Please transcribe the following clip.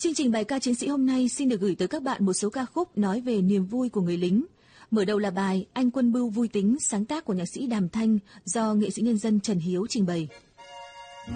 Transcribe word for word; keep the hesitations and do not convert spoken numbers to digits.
Chương trình bài ca chiến sĩ hôm nay xin được gửi tới các bạn một số ca khúc nói về niềm vui của người lính. Mở đầu là bài Anh Quân Bưu Vui Tính, sáng tác của nhạc sĩ Đàm Thanh do nghệ sĩ nhân dân Trần Hiếu trình bày.